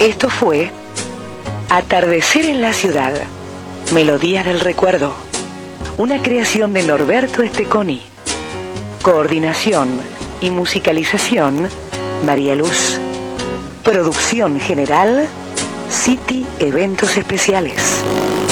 Esto fue Atardecer en la Ciudad, Melodía del Recuerdo, una creación de Norberto Esteconi. Coordinación y musicalización, María Luz. Producción general, City Eventos Especiales.